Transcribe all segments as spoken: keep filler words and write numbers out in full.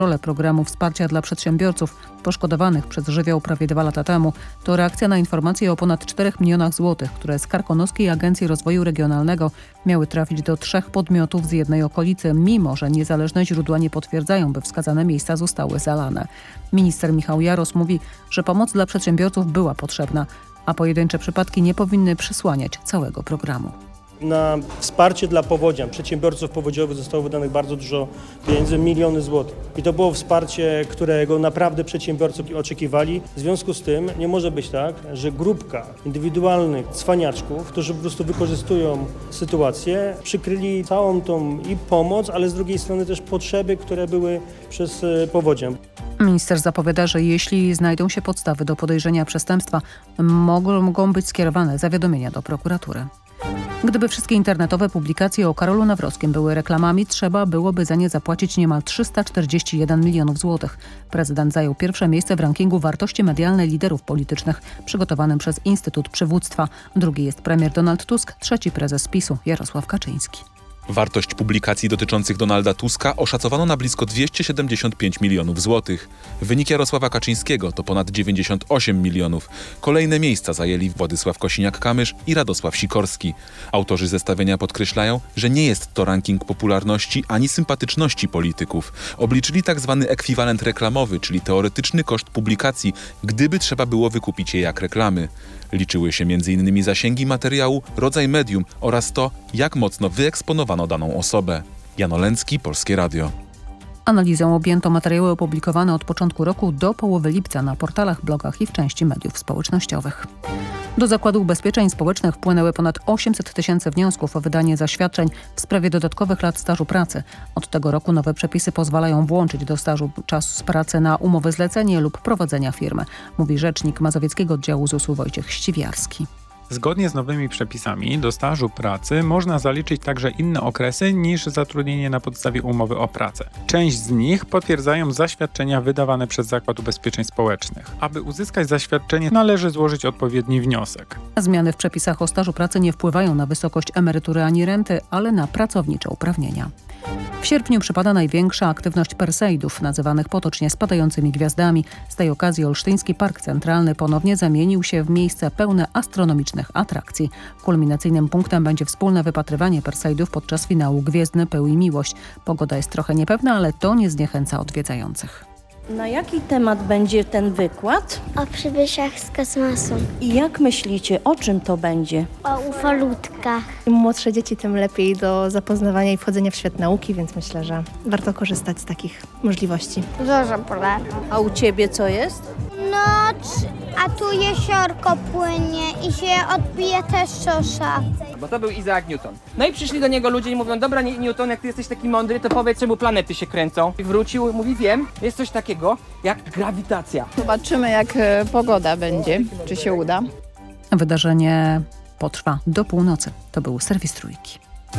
Rolę programu wsparcia dla przedsiębiorców poszkodowanych przez żywioł prawie dwa lata temu to reakcja na informacje o ponad czterech milionach złotych, które z Karkonoskiej Agencji Rozwoju Regionalnego miały trafić do trzech podmiotów z jednej okolicy, mimo że niezależne źródła nie potwierdzają, by wskazane miejsca zostały zalane. Minister Michał Jaros mówi, że pomoc dla przedsiębiorców była potrzebna, a pojedyncze przypadki nie powinny przysłaniać całego programu. Na wsparcie dla powodzian, przedsiębiorców powodziowych zostało wydanych bardzo dużo pieniędzy, miliony złotych. I to było wsparcie, którego naprawdę przedsiębiorcy oczekiwali. W związku z tym nie może być tak, że grupka indywidualnych cwaniaczków, którzy po prostu wykorzystują sytuację, przykryli całą tą i pomoc, ale z drugiej strony też potrzeby, które były przez powodzian. Minister zapowiada, że jeśli znajdą się podstawy do podejrzenia przestępstwa, mogą, mogą być skierowane zawiadomienia do prokuratury. Gdyby wszystkie internetowe publikacje o Karolu Nawrockim były reklamami, trzeba byłoby za nie zapłacić niemal trzysta czterdzieści jeden milionów złotych. Prezydent zajął pierwsze miejsce w rankingu wartości medialnej liderów politycznych przygotowanym przez Instytut Przywództwa. Drugi jest premier Donald Tusk, trzeci prezes PiSu Jarosław Kaczyński. Wartość publikacji dotyczących Donalda Tuska oszacowano na blisko dwieście siedemdziesiąt pięć milionów złotych. Wynik Jarosława Kaczyńskiego to ponad dziewięćdziesiąt osiem milionów. Kolejne miejsca zajęli Władysław Kosiniak-Kamysz i Radosław Sikorski. Autorzy zestawienia podkreślają, że nie jest to ranking popularności ani sympatyczności polityków. Obliczyli tak zwany ekwiwalent reklamowy, czyli teoretyczny koszt publikacji, gdyby trzeba było wykupić je jak reklamy. Liczyły się między innymi zasięgi materiału, rodzaj medium oraz to, jak mocno wyeksponowano daną osobę. Jan Olęcki, Polskie Radio. Analizą objęto materiały opublikowane od początku roku do połowy lipca na portalach, blogach i w części mediów społecznościowych. Do Zakładu Ubezpieczeń Społecznych wpłynęły ponad osiemset tysięcy wniosków o wydanie zaświadczeń w sprawie dodatkowych lat stażu pracy. Od tego roku nowe przepisy pozwalają włączyć do stażu czas pracy na umowę zlecenie lub prowadzenia firmy, mówi rzecznik Mazowieckiego Oddziału Z U S-u Wojciech Ściwiarski. Zgodnie z nowymi przepisami do stażu pracy można zaliczyć także inne okresy niż zatrudnienie na podstawie umowy o pracę. Część z nich potwierdzają zaświadczenia wydawane przez Zakład Ubezpieczeń Społecznych. Aby uzyskać zaświadczenie, należy złożyć odpowiedni wniosek. Zmiany w przepisach o stażu pracy nie wpływają na wysokość emerytury ani renty, ale na pracownicze uprawnienia. W sierpniu przypada największa aktywność Perseidów, nazywanych potocznie spadającymi gwiazdami. Z tej okazji Olsztyński Park Centralny ponownie zamienił się w miejsce pełne astronomicznych atrakcji. Kulminacyjnym punktem będzie wspólne wypatrywanie Perseidów podczas finału Gwiezdny Pył i Miłość. Pogoda jest trochę niepewna, ale to nie zniechęca odwiedzających. Na jaki temat będzie ten wykład? O przybyszach z kosmosu. I jak myślicie, o czym to będzie? O ufolutkach. Im młodsze dzieci, tym lepiej do zapoznawania i wchodzenia w świat nauki, więc myślę, że warto korzystać z takich możliwości. Zorza polarna. A u ciebie co jest? Noc, a tu jeziorko płynie i się odbija też szosza. Bo to był Isaac Newton. No i przyszli do niego ludzie i mówią, dobra Newton, jak ty jesteś taki mądry, to powiedz, czemu planety się kręcą. I wrócił, mówi, wiem, jest coś takiego jak grawitacja. Zobaczymy, jak pogoda będzie, czy się uda. Wydarzenie potrwa do północy. To był serwis Trójki.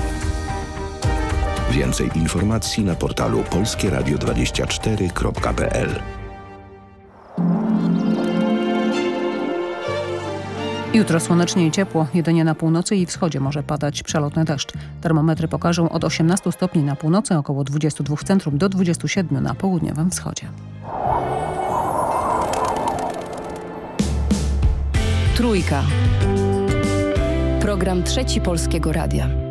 Więcej informacji na portalu polskie radio dwadzieścia cztery kropka p l. Jutro słonecznie i ciepło, jedynie na północy i wschodzie może padać przelotny deszcz. Termometry pokażą od osiemnastu stopni na północy, około dwudziestu dwóch w centrum do dwudziestu siedmiu na południowym wschodzie. Trójka. Program Trzeci Polskiego Radia.